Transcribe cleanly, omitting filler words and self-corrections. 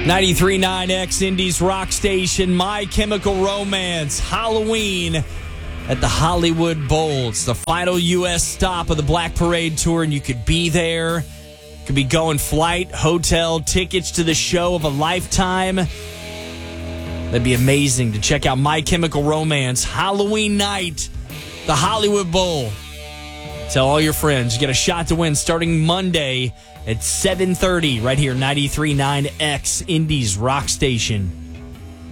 93.9 X Indies Rock Station, My Chemical Romance, Halloween at the Hollywood Bowl. It's the final U.S. stop of the Black Parade Tour, and you could be there. Could be going flight, hotel, tickets to the show of a lifetime. That'd be amazing to check out My Chemical Romance, Halloween night, the Hollywood Bowl. Tell all your friends. You get a shot to win starting Monday at 7:30 right here, 93.9 X Indies Rock Station.